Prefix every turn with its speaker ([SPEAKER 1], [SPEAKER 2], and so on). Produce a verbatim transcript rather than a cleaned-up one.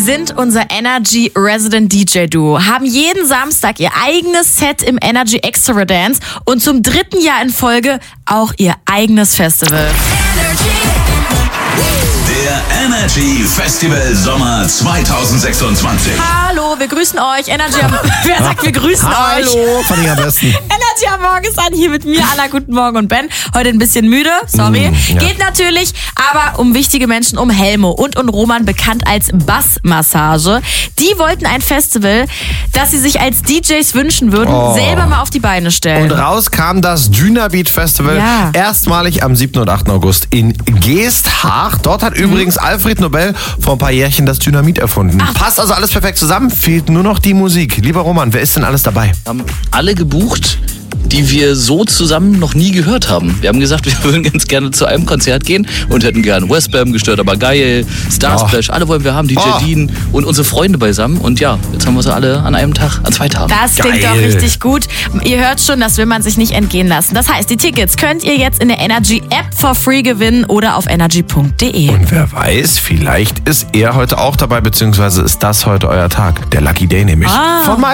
[SPEAKER 1] sind unser Energy Resident D J Duo, haben jeden Samstag ihr eigenes Set im Energy Extravagance und zum dritten Jahr in Folge auch ihr eigenes Festival.
[SPEAKER 2] Der Energy Festival Sommer zwanzig sechsundzwanzig.
[SPEAKER 1] Hallo, wir grüßen euch. Energy am, wer sagt, wir grüßen
[SPEAKER 3] Hallo,
[SPEAKER 1] euch?
[SPEAKER 3] Hallo, fand ich am besten.
[SPEAKER 1] Energy am Morgen ist an, hier mit mir, Anna, guten Morgen und Ben. Heute ein bisschen müde, sorry.
[SPEAKER 3] Mm, ja.
[SPEAKER 1] Geht natürlich, aber um wichtige Menschen, um Helmo und um Roman, bekannt als Bassmassage. Die wollten ein Festival, das sie sich als D Js wünschen würden,
[SPEAKER 3] Oh.
[SPEAKER 1] selber mal auf die Beine stellen.
[SPEAKER 3] Und raus kam das Dynabeat Festival,
[SPEAKER 1] Ja.
[SPEAKER 3] erstmalig am siebten und achten August in Geesthacht. Dort hat übrigens Alfred Nobel vor ein paar Jährchen das Dynamit erfunden. Passt also alles perfekt zusammen, fehlt nur noch die Musik. Lieber Roman, wer ist denn alles dabei?
[SPEAKER 4] Haben alle gebucht, die wir so zusammen noch nie gehört haben. Wir haben gesagt, wir würden ganz gerne zu einem Konzert gehen und hätten gern Westbam, Gestört aber geil, Starsplash, alle wollen wir haben, D J
[SPEAKER 3] Oh.
[SPEAKER 4] Dean und unsere Freunde beisammen. Und ja, jetzt haben wir sie alle an einem Tag, an zwei Tagen.
[SPEAKER 1] Das klingt
[SPEAKER 3] Geil.
[SPEAKER 1] doch richtig gut. Ihr hört schon, das will man sich nicht entgehen lassen. Das heißt, die Tickets könnt ihr jetzt in der Energy App for free gewinnen oder auf energy punkt de.
[SPEAKER 3] Und wer weiß, vielleicht ist er heute auch dabei, beziehungsweise ist das heute euer Tag. Der Lucky Day nämlich.
[SPEAKER 1] Ah.
[SPEAKER 3] Von